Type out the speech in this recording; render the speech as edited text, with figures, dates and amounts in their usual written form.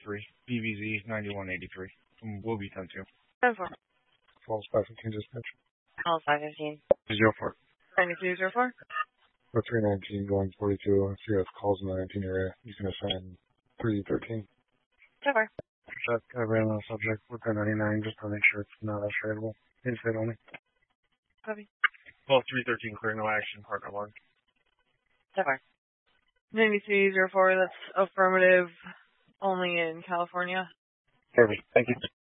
BVZ 9183 from Wilby 102. 10-4. Falls 515 dispatch. Call 515. 04. 9304. For 319 going 42. If you have calls in the 19 area, you can assign 313. 10-4. Check. I ran on the subject with 1099 just to make sure it's not tradable. In-state only. Copy. Call 313 clear no action, partner 1. 10-4. 9304, that's affirmative only in California. Perfect. Thank you.